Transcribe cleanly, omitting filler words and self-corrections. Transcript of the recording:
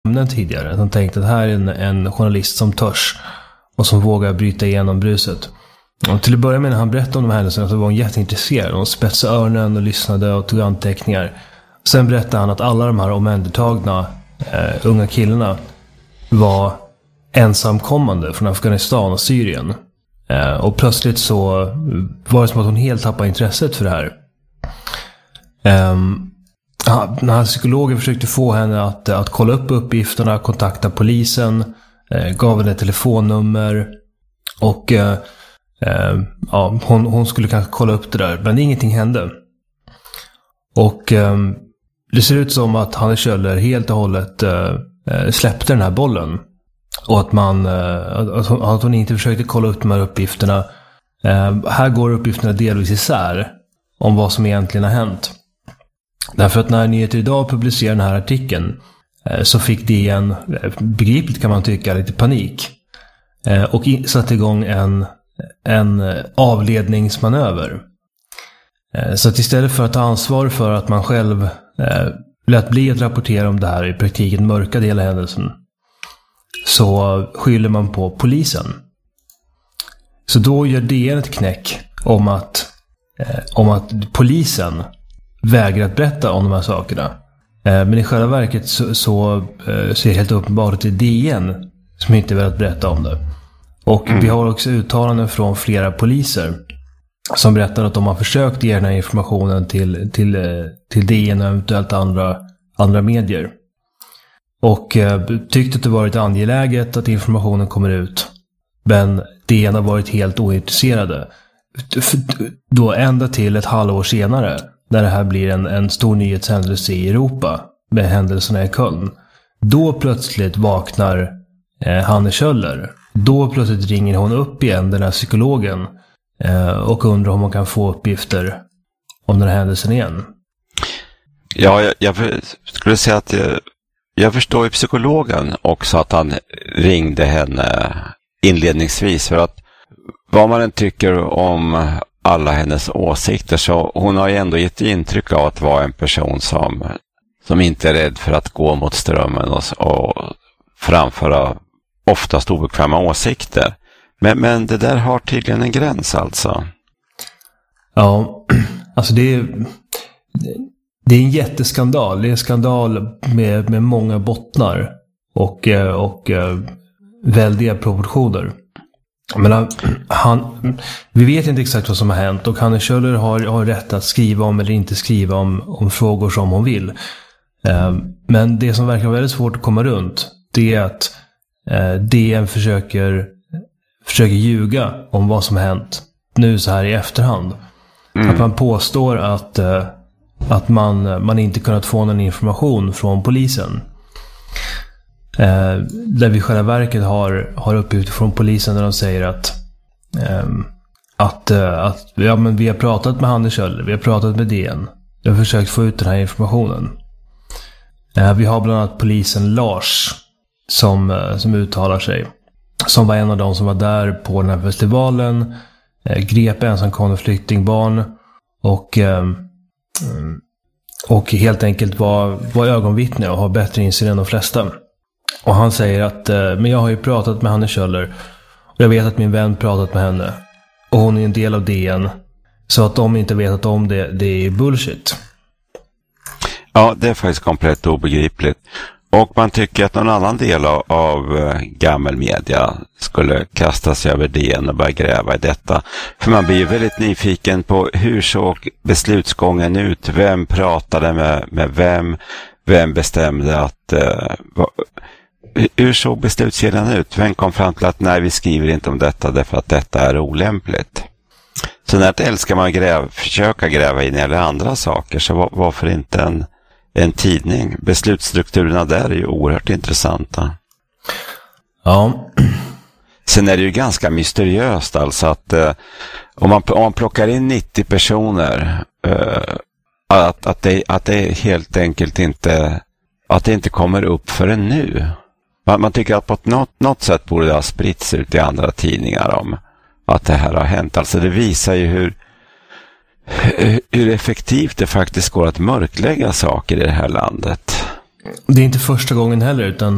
ämnen tidigare. De tänkte att här är en journalist som törs och som vågar bryta igenom bruset. Och till att börja med när han berättade om de här händelserna så var hon jätteintresserad. Hon spetsade öronen och lyssnade och tog anteckningar. Sen berättade han att alla de här omhändertagna unga killarna var ensamkommande från Afghanistan och Syrien. Och plötsligt så var det som att hon helt tappade intresset för det här. När psykologen försökte få henne att kolla upp uppgifterna, kontakta polisen, gav henne ett telefonnummer och hon skulle kanske kolla upp det där, men ingenting hände. Och det ser ut som att Hanne Kjöller helt och hållet släppte den här bollen. Och att hon inte försökte kolla upp de här uppgifterna. Här går uppgifterna delvis isär om vad som egentligen har hänt. Därför att när Nyheter idag publicerar den här artikeln så fick DN, begripligt kan man tycka, lite panik. Och satte igång en avledningsmanöver. Så att istället för att ta ansvar för att man själv lät bli att rapportera om det här, i praktiken mörkade hela händelsen, så skyller man på polisen. Så då gör DN ett knäck om att polisen vägrar att berätta om de här sakerna. Men i själva verket så är det helt uppenbart att det är DN som inte vill att berätta om det. Och vi har också uttalanden från flera poliser som berättar att de har försökt ge den här informationen till DN och eventuellt andra medier. Och tyckte att det varit angeläget att informationen kommer ut. Men DN har varit helt ointresserade. Då ända till ett halvår senare, när det här blir en stor nyhetshändelse i Europa med händelserna i Köln. Då plötsligt vaknar Hanne Kjöller. Då plötsligt ringer hon upp igen, den här psykologen, och undrar om hon kan få uppgifter om den här händelsen igen. Ja, jag skulle säga att jag förstår ju psykologen också, att han ringde henne inledningsvis, för att vad man än tycker om alla hennes åsikter, så hon har ju ändå gett intryck av att vara en person som inte är rädd för att gå mot strömmen och framföra oftast obekväma åsikter. Men det där har tydligen en gräns alltså. Ja, alltså det är en jätteskandal. Det är en skandal med många bottnar och väldiga proportioner. Men vi vet inte exakt vad som har hänt, och Hanne Kjöller har rätt att skriva om eller inte skriva om frågor som hon vill. Men det som verkar väldigt svårt att komma runt, det är att DN försöker ljuga om vad som har hänt nu så här i efterhand. Att man påstår att man inte kunnat få någon information från polisen. Där vi själva verket har uppgifter från polisen där de säger att men vi har pratat med Hanne Kjöller, vi har pratat med DN, vi har försökt få ut den här informationen. Vi har bland annat polisen Lars som uttalar sig, som var en av de som var där på den här festivalen, grep ensamkommande flyktingbarn och helt enkelt var ögonvittne och har bättre insyn än de flesta. Och han säger att men jag har ju pratat med Hanne Kjöller och jag vet att min vän pratat med henne och hon är en del av DN, så att de inte vetat om det är bullshit. Ja, det är faktiskt komplett obegripligt. Och man tycker att någon annan del av gammal media skulle kasta sig över DN och börja gräva i detta. För man blir ju väldigt nyfiken på hur såg beslutsgången ut? Vem pratade med vem? Vem bestämde att... hur såg beslutskedjan ut? Vem kom fram till att nej, vi skriver inte om detta därför att detta är olämpligt? Så när det älskar man försöka gräva in eller andra saker, så varför inte en tidning? Beslutsstrukturerna där är ju oerhört intressanta. Ja. Sen är det ju ganska mysteriöst alltså att om man plockar in 90 personer att det helt enkelt inte, att det inte kommer upp förrän nu. Man tycker att på något sätt borde det ha spritts ut i andra tidningar om att det här har hänt. Alltså det visar ju hur effektivt det faktiskt går att mörklägga saker i det här landet. Det är inte första gången heller, utan